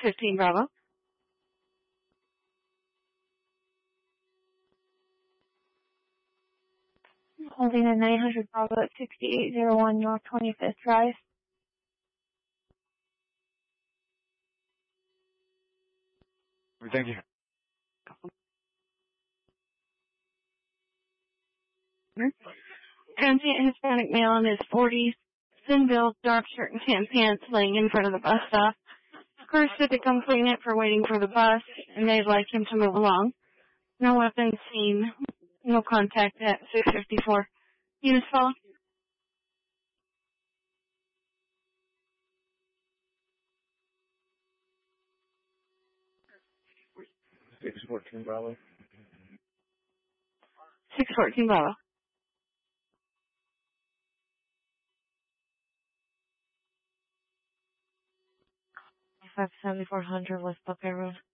215 Bravo. Holding a 900 Bravo at 6801 North 25th Drive. Thank you. Transient Hispanic male in his 40s, thin-built, dark shirt and tan pants, laying in front of the bus stop. Crews said to come clean it for waiting for the bus, and they'd like him to move along. No weapons seen. No contact at 654. Units follow. 614 Bravo. 614 Bravo. 57400 West Buckeye Road.